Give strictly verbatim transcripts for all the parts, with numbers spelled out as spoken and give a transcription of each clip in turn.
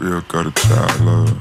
still got a child love.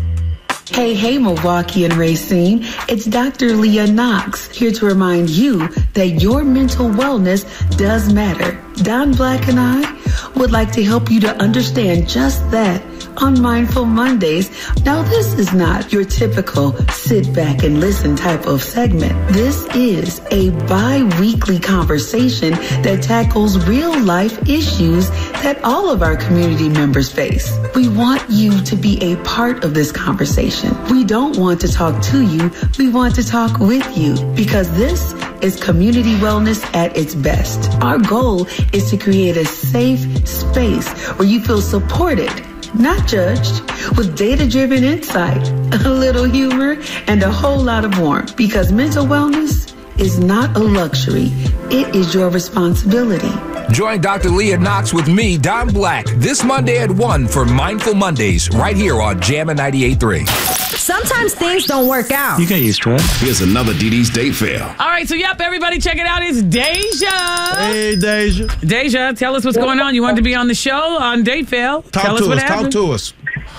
Hey, hey, Milwaukee and Racine. It's Doctor Leah Knox here to remind you that your mental wellness does matter. Don Black and I would like to help you to understand just that on Mindful Mondays. Now, this is not your typical sit back and listen type of segment. This is a bi-weekly conversation that tackles real life issues that all of our community members face. We want you to be a part of this conversation. We don't want to talk to you. We want to talk with you because this is community wellness at its best. Our goal is to create a safe space where you feel supported, not judged, with data-driven insight, a little humor, and a whole lot of warmth. Because mental wellness is not a luxury. It is your responsibility. Join Doctor Leah Knox with me, Don Black, this Monday at one for Mindful Mondays, right here on Jammin' ninety-eight point three. Sometimes things don't work out. You get used to it. Here's another D D's Date Fail. All right, so yep, everybody check it out. It's Deja. Hey, Deja. Deja, tell us what's going on. You wanted to be on the show on Date Fail. Talk tell to us what us. happened. Talk to us.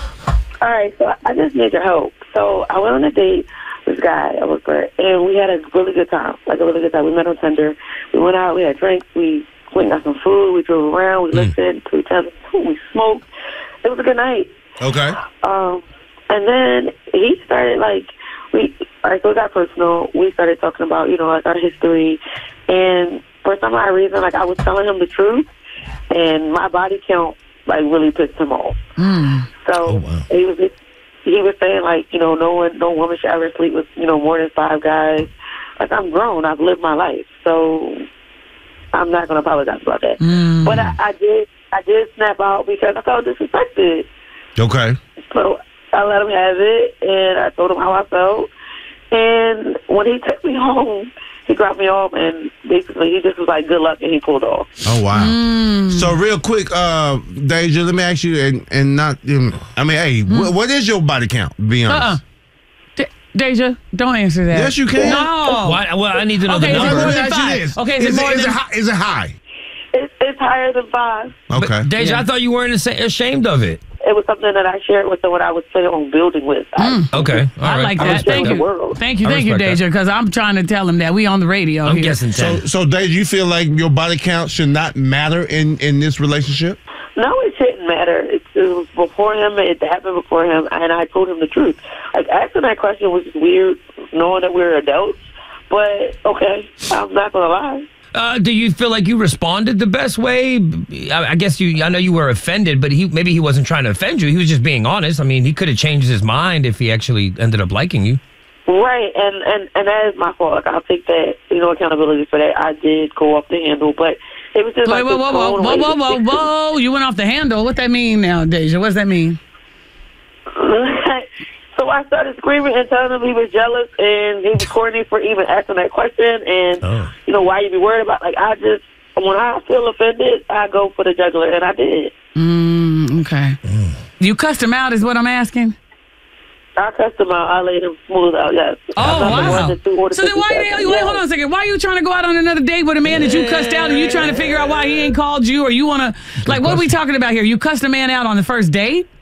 All right, so I just need your help. So I went on a date with this guy I was with, and we had a really good time, like a really good time. We met on Tinder. We went out, we had drinks, we went and got some food, we drove around, we Mm. listened to each other, we smoked. It was a good night. Okay. Um, and then he started, like, we, all right, so it got personal. We started talking about, you know, like, our history. And for some odd reason, like, I was telling him the truth, and my body count, like, really pissed him off. Mm. So Oh, wow. he was he was saying, like, you know, no one, no woman should ever sleep with, you know, more than five guys. Like, I'm grown. I've lived my life. So I'm not going to apologize about that. Mm. But I, I did I did snap out because I felt disrespected. Okay. So I let him have it, and I told him how I felt. And when he took me home, he dropped me off, and basically he just was like, good luck, and he pulled off. Oh, wow. Mm. So real quick, uh, Deja, let me ask you, and, and not, um, I mean, hey, Mm. wh- what is your body count, to be honest? Uh-uh. De- Deja, don't answer that. Yes, you can. No. Why, well, I need to know Okay, the is it number. more Let me than ask you five? this. Okay, is it is, more is, than- it high, is it high? It's, it's higher than five. Okay. But, Deja, I thought you weren't asa- ashamed of it. It was something that I shared with someone I was sitting on building with. I, Okay. All I right. like I that. respect Thank the you. world. Thank you, I thank you, respect that. Deja, because I'm trying to tell him that we on the radio I'm here. guessing ten. So, so Deja, you feel like your body count should not matter in, in this relationship? No, it shouldn't matter. It, it was before him. It happened before him, and I told him the truth. Like, asking that question was just weird, knowing that we were adults. But, okay, I'm not going to lie. Uh, do you feel like you responded the best way? I, I guess you. I know you were offended, but he maybe he wasn't trying to offend you. He was just being honest. I mean, he could have changed his mind if he actually ended up liking you. Right, and, and, and that is my fault. Like, I'll take that, you know, accountability for that. I did go off the handle, but it was just Wait, like whoa, this whoa, whoa, tone whoa, way whoa, to whoa, fix it. whoa! You went off the handle. What that mean now, Deja? What does that mean? So I started screaming and telling him he was jealous and he was corny for even asking that question. And, Oh. you know, why you be worried about, like, I just, when I feel offended, I go for the jugular, and I did. Mm, okay. You cussed him out is what I'm asking? I cussed him out. I laid him smooth out, yes. Oh, I'm not the wow. one that threw order So then why the hell you, wait, hold on a second. Why are you trying to go out on another date with a man that you cussed out and you trying to figure out why he ain't called you or you want to, like, what are we talking about here? You cussed a man out on the first date?